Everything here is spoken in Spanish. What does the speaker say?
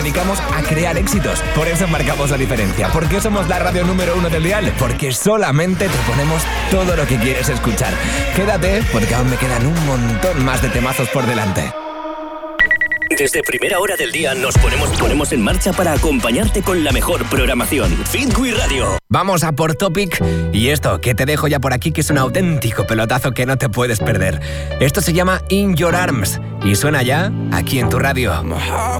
Dedicamos a crear éxitos. Por eso marcamos la diferencia. ¿Por qué somos la radio número 1 del dial? Porque solamente te ponemos todo lo que quieres escuchar. Quédate, porque aún me quedan un montón más de temazos por delante. Desde primera hora del día nos ponemos en marcha para acompañarte con la mejor programación. Fitwi Radio. Vamos a por Topic y esto que te dejo ya por aquí, que es un auténtico pelotazo que no te puedes perder. Esto se llama In Your Arms y suena ya aquí en tu radio.